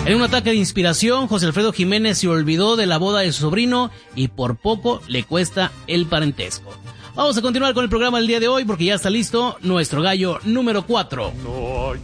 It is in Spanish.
En un ataque de inspiración, José Alfredo Jiménez se olvidó de la boda de su sobrino y por poco le cuesta el parentesco. Vamos a continuar con el programa del día de hoy porque ya está listo nuestro gallo número 4. No hay